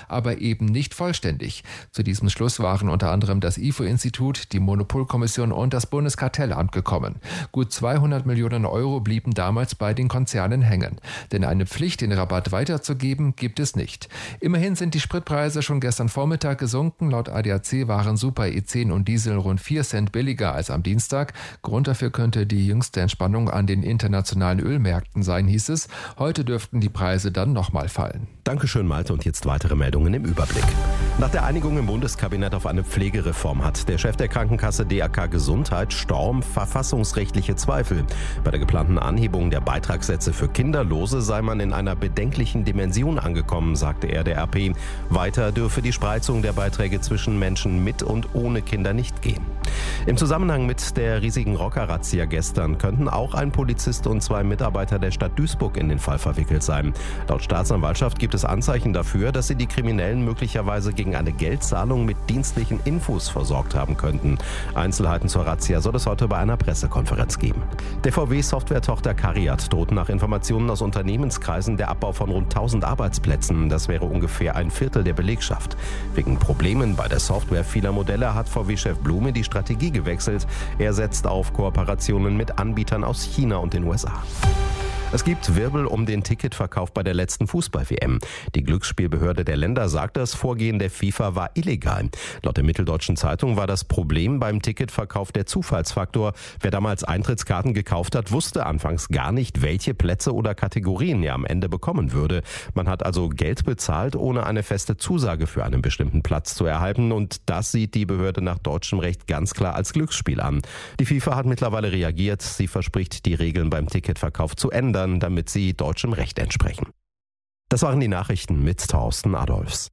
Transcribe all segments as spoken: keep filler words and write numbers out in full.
aber eben nicht vollständig. Zu diesem Schluss waren unter anderem das I F O-Institut, die Monopolkommission und das Bundeskartellamt gekommen. Gut zweihundert Millionen Euro blieben damals bei den Konzernen hängen. Denn eine Pflicht, den Rabatt weiterzugeben, gibt es nicht. Immerhin sind die Spritpreise schon gestern Vormittag gesunken. Laut A D A C waren Super E zehn und Diesel rund vier Cent billiger als am Dienstag. Grund dafür könnte die jüngste Entspannung an den internationalen Ölmärkten sein, hieß es. Heute dürften die Preise dann nochmal fallen. Dankeschön, Malte. Und jetzt weitere Meldungen im Überblick. Nach der Einigung im Bundeskabinett auf eine Pflegereform hat der Chef der Krankenkasse D A K Gesundheit Storm verfassungsrechtliche Zweifel. Bei der geplanten Anhebung der Beitragssätze für Kinderlose sei man in einer bedenklichen Dimension angekommen, sagte er der R P. Weiter dürfe die Spreizung der Beiträge zwischen Menschen mit und ohne Kinder nicht gehen. Im Zusammenhang mit der riesigen Rocker-Razzia gestern könnten auch ein Polizist und zwei Mitarbeiter der Stadt Duisburg in den Fall verwickelt sein. Laut Staatsanwaltschaft gibt es Anzeichen dafür, dass sie die Kriminellen möglicherweise gegen eine Geldzahlung mit dienstlichen Infos versorgt haben könnten. Einzelheiten zur Razzia soll es heute bei einer Pressekonferenz geben. Der V W-Software-Tochter Cariad droht nach Informationen aus Unternehmenskreisen der Abbau von rund tausend Arbeitsplätzen. Das wäre ungefähr ein Viertel der Belegschaft. Wegen Problemen bei der Software vieler Modelle hat V W-Chef Blume die Strategie gewechselt. Er setzt auf Kooperationen mit Anbietern aus China und den U S A. Es gibt Wirbel um den Ticketverkauf bei der letzten Fußball-W M. Die Glücksspielbehörde der Länder sagt, das Vorgehen der FIFA war illegal. Laut der Mitteldeutschen Zeitung war das Problem beim Ticketverkauf der Zufallsfaktor. Wer damals Eintrittskarten gekauft hat, wusste anfangs gar nicht, welche Plätze oder Kategorien er am Ende bekommen würde. Man hat also Geld bezahlt, ohne eine feste Zusage für einen bestimmten Platz zu erhalten. Und das sieht die Behörde nach deutschem Recht ganz klar als Glücksspiel an. Die FIFA hat mittlerweile reagiert. Sie verspricht, die Regeln beim Ticketverkauf zu ändern, damit sie deutschem Recht entsprechen. Das waren die Nachrichten mit Thorsten Adolfs.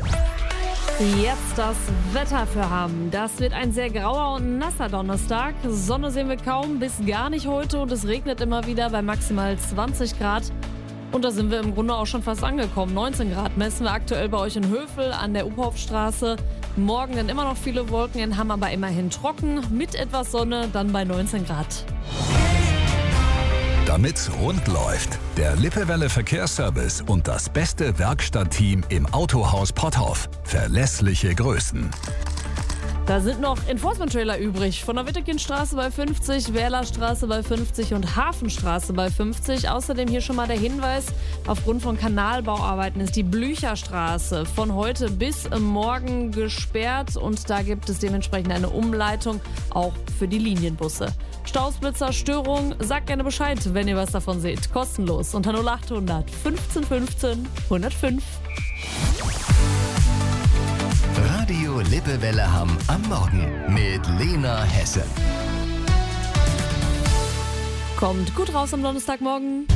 Jetzt das Wetter für Hamm. Das wird ein sehr grauer und nasser Donnerstag. Sonne sehen wir kaum bis gar nicht heute und es regnet immer wieder bei maximal zwanzig Grad. Und da sind wir im Grunde auch schon fast angekommen. neunzehn Grad messen wir aktuell bei euch in Hövel an der Uphoffstraße. Morgen dann immer noch viele Wolken in Hamm, aber immerhin trocken. Mit etwas Sonne dann bei neunzehn Grad. Damit's rund läuft, der Lippewelle Verkehrsservice und das beste Werkstattteam im Autohaus Potthoff. Verlässliche Größen. Da sind noch Enforcement-Trailer übrig. Von der Wittekindstraße bei fünfzig, Werlerstraße bei fünfzig und Hafenstraße bei fünfzig. Außerdem hier schon mal der Hinweis, aufgrund von Kanalbauarbeiten ist die Blücherstraße von heute bis morgen gesperrt. Und da gibt es dementsprechend eine Umleitung auch für die Linienbusse. Stausblitzer, Störung, sagt gerne Bescheid, wenn ihr was davon seht. Kostenlos unter null achthundert fünfzehn fünfzehn hundertfünf. Radio Lippewelle Hamm am Morgen mit Lena Hessen. Kommt gut raus am Donnerstagmorgen.